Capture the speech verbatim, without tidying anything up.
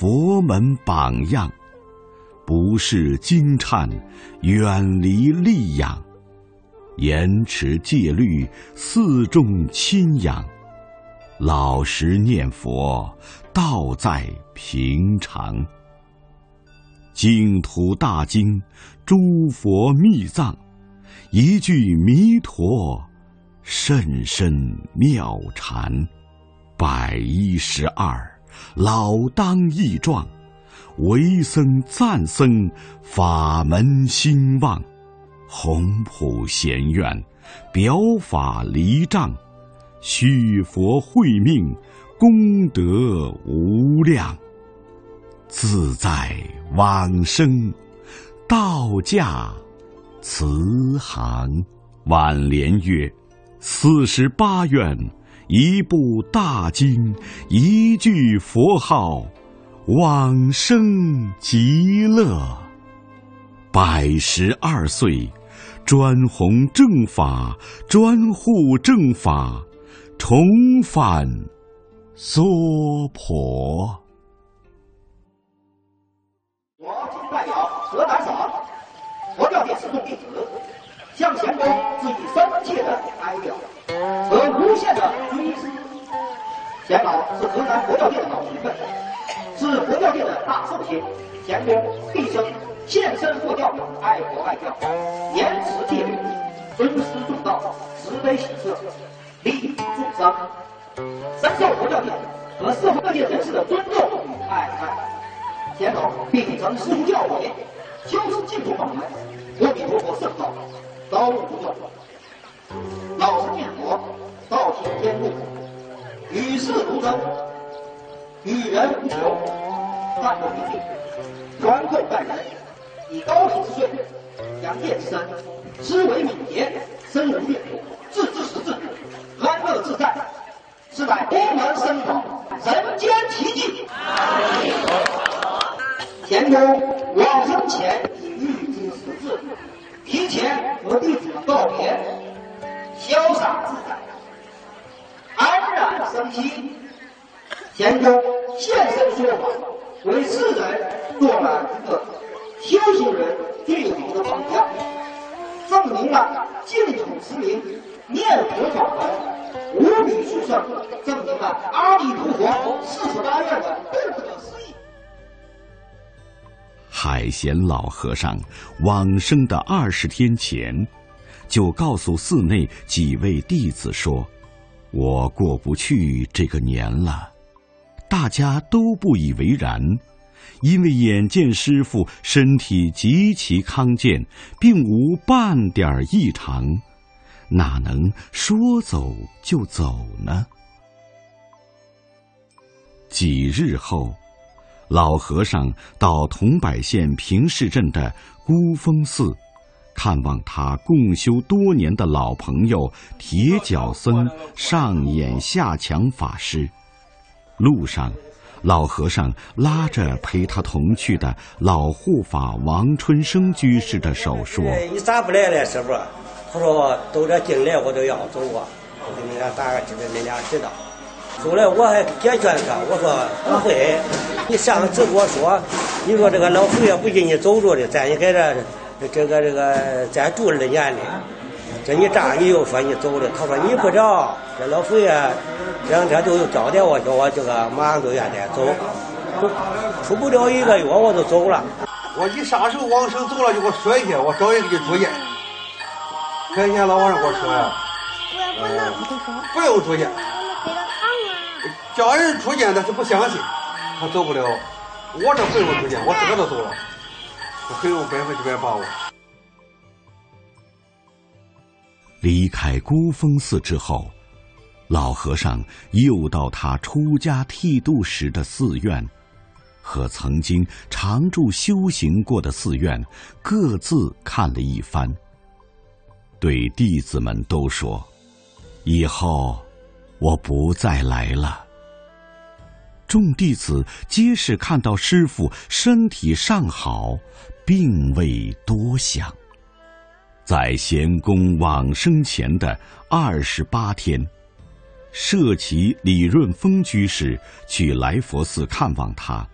佛门榜样，不是金忏，远离戾养，严持戒律，四众亲仰，老实念佛，道在平常。净土大经，诸佛密藏，一句弥陀，甚深妙禅。百一十二，老当益壮，为僧赞僧，法门兴旺。宏普贤愿，表法离障，续佛慧命，功德无量。自在往生，道驾慈航。挽联曰：四十八愿，一部大经，一句佛号，往生极乐。百十二岁，专弘正法，专护正法，重返娑婆。 我今代表河南省佛教界四众弟子，向贤公致以深切的哀悼和无限的追思。贤老是河南佛教界的老学问，是佛教界的大寿星。贤公毕生献身佛教，爱国爱教，严持戒律，尊师重道，慈悲喜舍，利益众生，深受佛教界和社会各界人士的尊重与爱戴。贤老秉承师父教诲，修持净土法门，阿弥陀佛圣道，高悟不断，老实念佛，道体天路，与世如真，与人无求，淡泊平静，宽厚待人，以高体之税，扬业之身，思维敏捷，深入阅读，自知识智，安乐自在，是乃功能深广，人间奇迹。贤公往生前已预知时至，提前和弟子们告别，潇洒自在，安然生息。贤公现身说法，为世人做了一个修行人最好的榜样，证明了净土持名念佛法门无比殊胜，证明了阿弥陀佛四十八愿的不可思议。 海贤老和尚往生的二十天前，就告诉寺内几位弟子说：“我过不去这个年了。”大家都不以为然，因为眼见师父身体极其康健，并无半点异常，哪能说走就走呢？几日后，老和尚到桐柏县平市镇的孤峰寺，看望他共修多年的老朋友铁脚僧上演下强法师。路上，老和尚拉着陪他同去的老护法王春生居士的手说：“ 你咋不来了，师傅？”他说：“都这进来我都要走啊，我给你俩打个知道，你俩知道。”后来我还解劝他，我说不会，你上次跟我说，你说这个老佛爷不给你走着的，在你在这这个这个再住二年里，这你这样你又说你走了，他说你不知道，这老佛爷这两天都有交代我，叫我这个马上就愿得走，出不了一个月我就走了。 我一啥时候往生走了就给我说一下，我找人给你住院。看见老和尚给我说呀，呃，不用住院。叫人出见，但是不相信，他走不了。我这不用出见，我自个都走了，我很有百分之百把握。 离开孤峰寺之后，老和尚又到他出家剃度时的寺院，和曾经常住修行过的寺院各自看了一番，对弟子们都说：“以后我不再来了。”众弟子皆是看到师父身体尚好，并未多想。在贤公往生前的二十八天，舍其李润峰居士去来佛寺看望他，